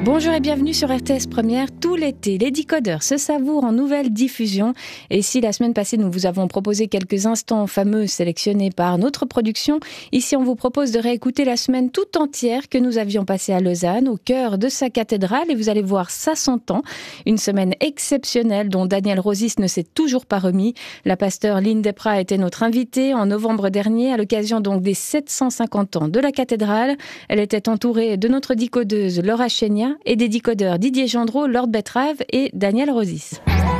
Bonjour et bienvenue sur RTS Première. Tout l'été, les décodeurs se savourent en nouvelle diffusion. Et si la semaine passée, nous vous avons proposé quelques instants fameux sélectionnés par notre production, ici on vous propose de réécouter la semaine tout entière que nous avions passée à Lausanne, au cœur de sa cathédrale. Et vous allez voir, ça s'entend. Une semaine exceptionnelle dont Daniel Rosis ne s'est toujours pas remis. La pasteur Lynn Desprats était notre invitée en novembre dernier, à l'occasion donc des 750 ans de la cathédrale. Elle était entourée de notre décodeuse Laura Chénia et des décodeurs Didier Gendreau, Lord Betrave et Daniel Rosis.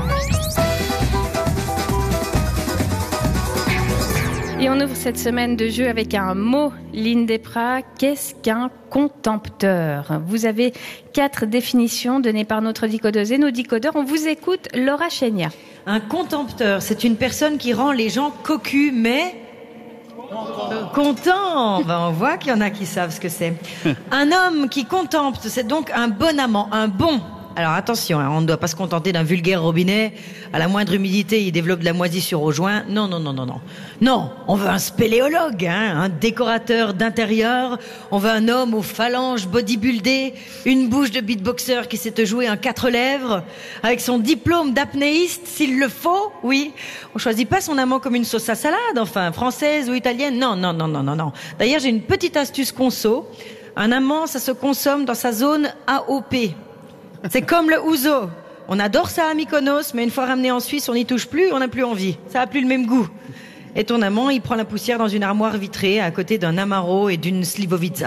Et on ouvre cette semaine de jeu avec un mot, Lynn Desprats. Qu'est-ce qu'un contempteur? Vous avez 4 définitions données par notre décodeuse et nos décodeurs. On vous écoute, Laura Chénia. Un contempteur, c'est une personne qui rend les gens cocus, mais content. On voit qu'il y en a qui savent ce que c'est. Un homme qui contemple, c'est donc un bon amant, un bon. Alors attention, on ne doit pas se contenter d'un vulgaire robinet. À la moindre humidité, il développe de la moisissure au joint. Non. Non, on veut un spéléologue, un décorateur d'intérieur. On veut un homme aux phalanges bodybuildées, une bouche de beatboxer qui sait te jouer un 4 lèvres, avec son diplôme d'apnéiste, s'il le faut, oui. On choisit pas son amant comme une sauce à salade, enfin, française ou italienne. Non. D'ailleurs, j'ai une petite astuce conso. Un amant, ça se consomme dans sa zone AOP. C'est comme le ouzo. On adore ça à Mykonos, mais une fois ramené en Suisse, on n'y touche plus, on n'a plus envie. Ça n'a plus le même goût. Et ton amant, il prend la poussière dans une armoire vitrée à côté d'un Amaro et d'une Slivovica.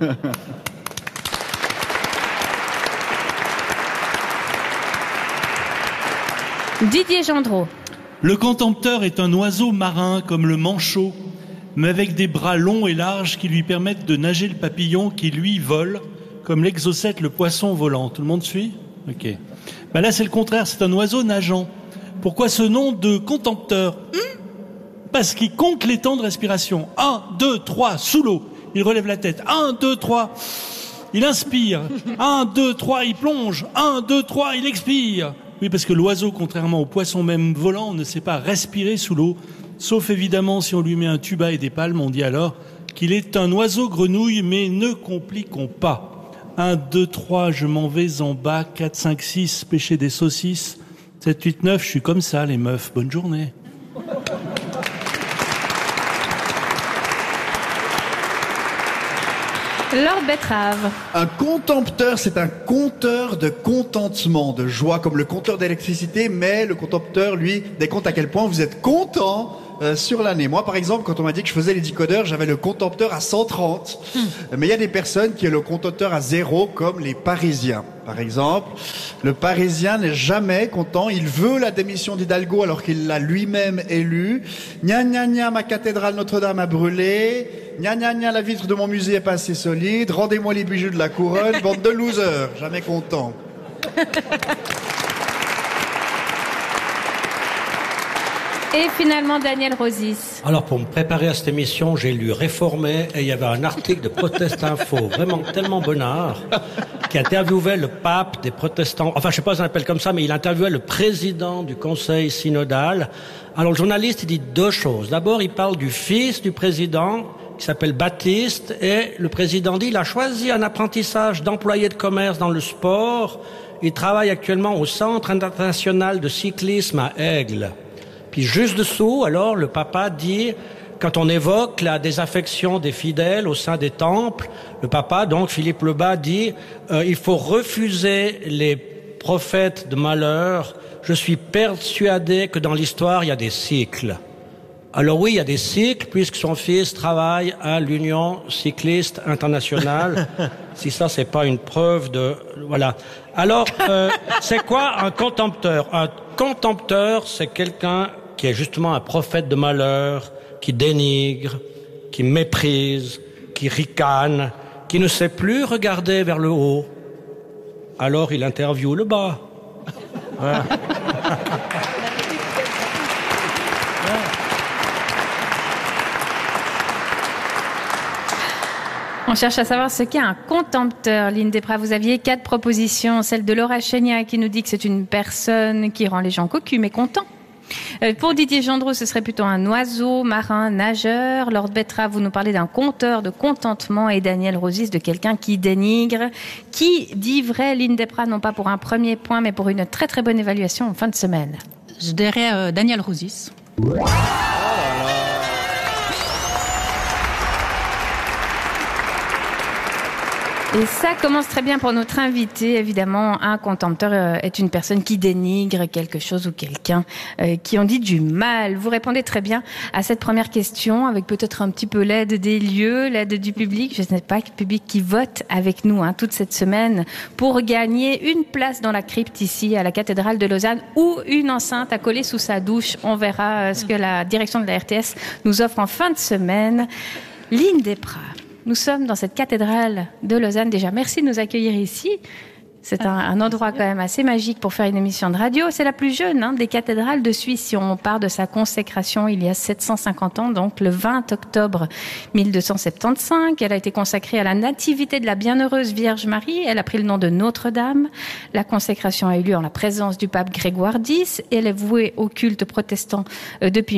Didier Gendreau. Le contempteur est un oiseau marin comme le manchot, mais avec des bras longs et larges qui lui permettent de nager le papillon qui, lui, vole, comme l'exocète, le poisson volant. Tout le monde suit? Ok. Ben là, c'est le contraire, c'est un oiseau nageant. Pourquoi ce nom de contempteur? Parce qu'il compte les temps de respiration. 1, 2, 3, sous l'eau. Il relève la tête. 1, 2, 3. Il inspire. 1, 2, 3, il plonge. 1, 2, 3, il expire. Oui, parce que l'oiseau, contrairement au poisson même volant, ne sait pas respirer sous l'eau. Sauf évidemment si on lui met un tuba et des palmes, on dit alors qu'il est un oiseau grenouille, mais ne compliquons pas. 1, 2, 3, je m'en vais en bas. 4, 5, 6, pêcher des saucisses. 7, 8, 9, je suis comme ça, les meufs. Bonne journée. Lord Betrave. Un contempteur, c'est un compteur de contentement, de joie, comme le compteur d'électricité, mais le contempteur, lui, décompte à quel point vous êtes content sur l'année. Moi, par exemple, quand on m'a dit que je faisais les décodeurs, j'avais le contempteur à 130. Mais il y a des personnes qui ont le contempteur à 0, comme les Parisiens. Par exemple, le Parisien n'est jamais content. Il veut la démission d'Hidalgo alors qu'il l'a lui-même élu. Gna, ma cathédrale Notre-Dame a brûlé. Gna, la vitre de mon musée est pas assez solide. Rendez-moi les bijoux de la couronne. Bande de losers. Jamais content. Et finalement, Daniel Rosis. Alors, pour me préparer à cette émission, j'ai lu Réformé et il y avait un article de Protest Info, vraiment tellement bonnard, qui interviewait le pape des protestants. Enfin, je sais pas si on appelle comme ça, mais il interviewait le président du conseil synodal. Alors, le journaliste, il dit 2 choses. D'abord, il parle du fils du président, qui s'appelle Baptiste, et le président dit, il a choisi un apprentissage d'employé de commerce dans le sport. Il travaille actuellement au Centre international de cyclisme à Aigle. Puis juste dessous, alors, le papa dit, quand on évoque la désaffection des fidèles au sein des temples, le papa, donc Philippe Lebas, dit il faut refuser les prophètes de malheur. Je suis persuadé que dans l'histoire, il y a des cycles. Alors oui, il y a des cycles, puisque son fils travaille à l'Union cycliste internationale. Si ça, c'est pas une preuve de... Voilà. Alors, c'est quoi un contempteur? Un contempteur, c'est quelqu'un qui est justement un prophète de malheur, qui dénigre, qui méprise, qui ricane, qui ne sait plus regarder vers le haut. Alors il interviewe le bas. Voilà. On cherche à savoir ce qu'est un contempteur. Lynn Desprats, vous aviez 4 propositions. Celle de Laura Chénia qui nous dit que c'est une personne qui rend les gens cocus mais contents. Pour Didier Gendreau, ce serait plutôt un oiseau marin nageur. Lord Betra, vous nous parlez d'un conteur de contentement et Daniel Rosis de quelqu'un qui dénigre. Qui dit vrai, Lynn Desprats, non pas pour un premier point, mais pour une très très bonne évaluation en fin de semaine? Je dirais Daniel Rosis. Et ça commence très bien pour notre invité. Évidemment, un contempteur est une personne qui dénigre quelque chose ou quelqu'un qui en dit du mal. Vous répondez très bien à cette première question avec peut-être un petit peu l'aide des lieux, l'aide du public. Je ne sais pas, le public qui vote avec nous toute cette semaine pour gagner une place dans la crypte ici à la cathédrale de Lausanne ou une enceinte à coller sous sa douche. On verra ce que la direction de la RTS nous offre en fin de semaine. Lynn Desprats. Nous sommes dans cette cathédrale de Lausanne. Déjà, merci de nous accueillir ici. C'est un endroit quand même assez magique pour faire une émission de radio. C'est la plus jeune des cathédrales de Suisse. Si on part de sa consécration il y a 750 ans, donc le 20 octobre 1275, elle a été consacrée à la nativité de la bienheureuse Vierge Marie. Elle a pris le nom de Notre-Dame. La consécration a eu lieu en la présence du pape Grégoire X. Elle est vouée au culte protestant depuis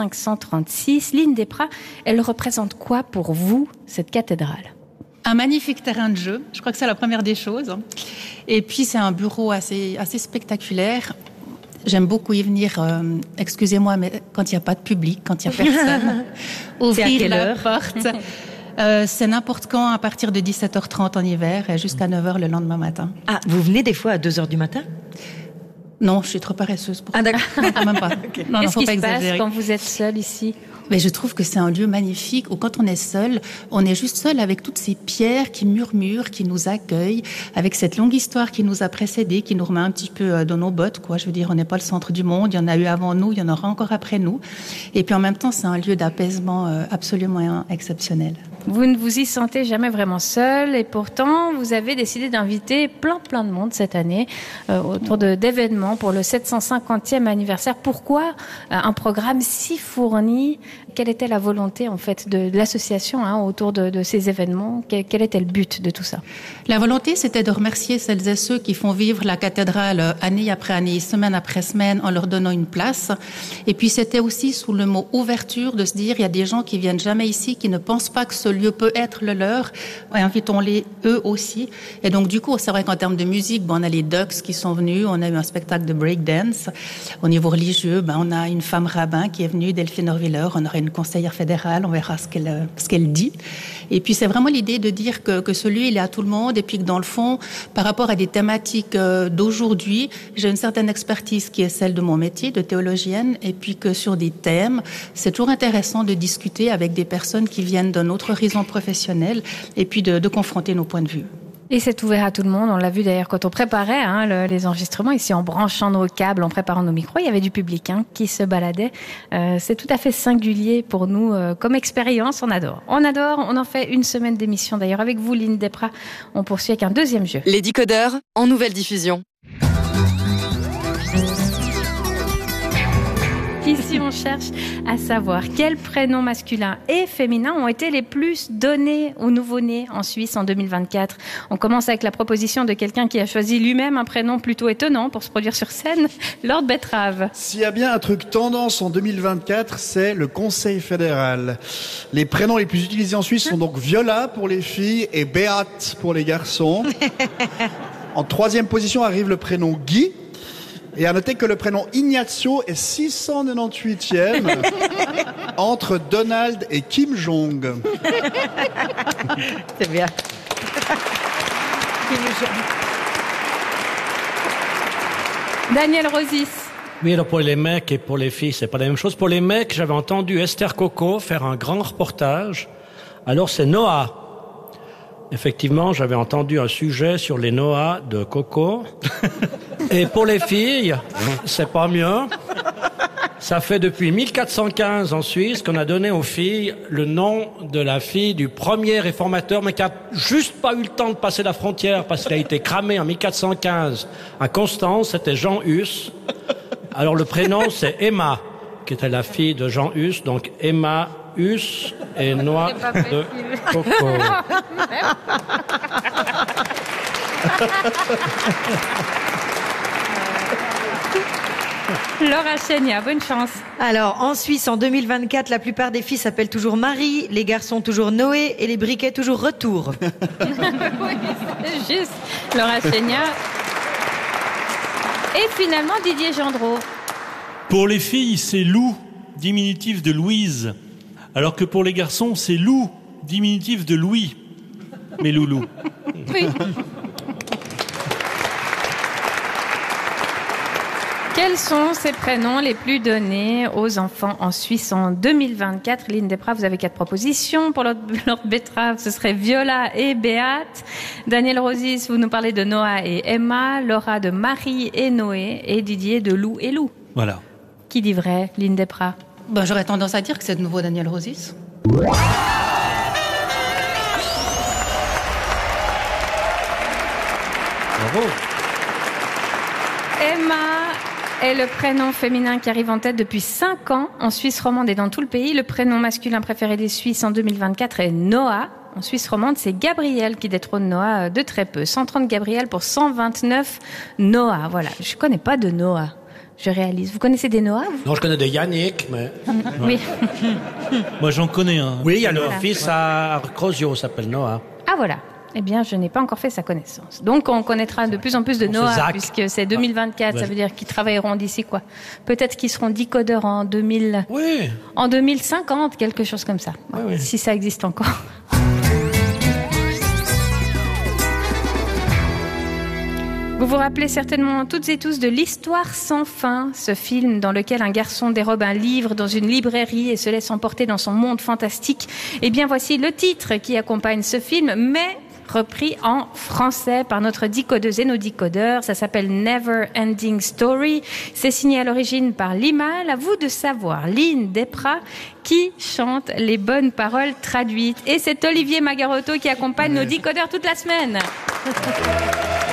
1536. Lynn Desprats, elle représente quoi pour vous, cette cathédrale ? Un magnifique terrain de jeu, je crois que c'est la première des choses. Et puis c'est un bureau assez spectaculaire. J'aime beaucoup y venir, excusez-moi, mais quand il n'y a pas de public, quand il n'y a personne, ouvrir la porte. C'est n'importe quand à partir de 17h30 en hiver et jusqu'à 9h le lendemain matin. Ah, vous venez des fois à 2h du matin ? Non, je suis trop paresseuse pour ça. Ah d'accord. Même pas. Okay. Non, Qu'est-ce faut qui pas se exagérer. passe quand vous êtes seule ici ? Mais je trouve que c'est un lieu magnifique où quand on est seul, on est juste seul avec toutes ces pierres qui murmurent, qui nous accueillent, avec cette longue histoire qui nous a précédés, qui nous remet un petit peu dans nos bottes, quoi. Je veux dire, on n'est pas le centre du monde, il y en a eu avant nous, il y en aura encore après nous. Et puis en même temps, c'est un lieu d'apaisement absolument exceptionnel. Vous ne vous y sentez jamais vraiment seul et pourtant, vous avez décidé d'inviter plein de monde cette année autour d'événements pour le 750e anniversaire. Pourquoi un programme si fourni ? Quelle était la volonté en fait de l'association autour de ces événements ? Quel était le but de tout ça ? La volonté, c'était de remercier celles et ceux qui font vivre la cathédrale année après année, semaine après semaine, en leur donnant une place. Et puis c'était aussi sous le mot ouverture de se dire, il y a des gens qui viennent jamais ici, qui ne pensent pas que ce lieu peut être le leur. Invitons-les eux aussi. Et donc du coup, c'est vrai qu'en termes de musique, on a les Ducks qui sont venus, on a eu un spectacle de breakdance. Au niveau religieux, on a une femme rabbin qui est venue, Delphine Orwiller, on aura une conseillère fédérale, on verra ce qu'elle dit. Et puis c'est vraiment l'idée de dire que ce lieu, il est à tout le monde et puis que dans le fond, par rapport à des thématiques d'aujourd'hui, j'ai une certaine expertise qui est celle de mon métier de théologienne et puis que sur des thèmes, c'est toujours intéressant de discuter avec des personnes qui viennent d'un autre horizon professionnel et puis de confronter nos points de vue. Et c'est ouvert à tout le monde. On l'a vu d'ailleurs quand on préparait les enregistrements ici en branchant nos câbles, en préparant nos micros. Il y avait du public qui se baladait. C'est tout à fait singulier pour nous comme expérience. On adore. On en fait une semaine d'émission d'ailleurs avec vous, Lynn Desprats. On poursuit avec un deuxième jeu. Les décodeurs en nouvelle diffusion. Ici, on cherche à savoir quels prénoms masculins et féminins ont été les plus donnés aux nouveau-nés en Suisse en 2024. On commence avec la proposition de quelqu'un qui a choisi lui-même un prénom plutôt étonnant pour se produire sur scène, Lord Betrave. S'il y a bien un truc tendance en 2024, c'est le Conseil fédéral. Les prénoms les plus utilisés en Suisse sont donc Viola pour les filles et Beat pour les garçons. En troisième position arrive le prénom Guy. Et à noter que le prénom Ignazio est 698e entre Donald et Kim Jong. C'est bien. Daniel Rosis. Oui, alors pour les mecs et pour les filles, c'est pas la même chose. Pour les mecs, j'avais entendu Esther Coco faire un grand reportage. Alors c'est Noah. Effectivement, j'avais entendu un sujet sur les Noah de Coco. Et pour les filles, c'est pas mieux. Ça fait depuis 1415 en Suisse qu'on a donné aux filles le nom de la fille du premier réformateur, mais qui a juste pas eu le temps de passer la frontière parce qu'il a été cramé en 1415 à Constance. C'était Jean Hus. Alors le prénom c'est Emma, qui était la fille de Jean Hus, donc Emma Hus et Noix de Coco. Laura Chénia, bonne chance. Alors, en Suisse, en 2024, la plupart des filles s'appellent toujours Marie, les garçons toujours Noé et les briquets toujours Retour. Oui, c'est juste. Laura Chénia. Et finalement, Didier Gendreau. Pour les filles, c'est Lou, diminutif de Louise. Alors que pour les garçons, c'est Lou, diminutif de Louis. Mais loulou. Oui. Quels sont ces prénoms les plus donnés aux enfants en Suisse en 2024? Lynn Desprats, vous avez 4 propositions. Pour Lord Betrave, ce serait Viola et Béate. Daniel Rosis, vous nous parlez de Noah et Emma. Laura de Marie et Noé. Et Didier de Lou et Lou. Voilà. Qui dit vrai, Lynn Desprats? Ben, j'aurais tendance à dire que c'est de nouveau Daniel Rosis. Bravo. Emma est le prénom féminin qui arrive en tête depuis 5 ans en Suisse romande et dans tout le pays. Le prénom masculin préféré des Suisses en 2024 est Noah. En Suisse romande, c'est Gabriel qui détrône Noah de très peu. 130 Gabriel pour 129 Noah. Voilà, je connais pas de Noah. Je réalise. Vous connaissez des Noah? Non, je connais de Yannick, mais... Oui. Moi, j'en connais un. Oui, il y a le Voilà. fils à Crozio, s'appelle Noah. Ah voilà. Eh bien, je n'ai pas encore fait sa connaissance. Donc, on connaîtra de plus en plus de C'est Noah, Zach. puisque c'est 2024. Ouais. Ça veut dire qu'ils travailleront d'ici quoi? Peut-être qu'ils seront decodeurs en 2000, Oui. en 2050, quelque chose comme ça. Oui, oui. Si ça existe encore. Vous vous rappelez certainement toutes et tous de l'Histoire sans fin, ce film dans lequel un garçon dérobe un livre dans une librairie et se laisse emporter dans son monde fantastique. Eh bien, voici le titre qui accompagne ce film, mais repris en français par notre décodeuse et nos décodeurs. Ça s'appelle Never Ending Story. C'est signé à l'origine par Limal. À vous de savoir, Lynn Desprats, qui chante les bonnes paroles traduites. Et c'est Olivier Magarotto qui accompagne nos décodeurs toute la semaine.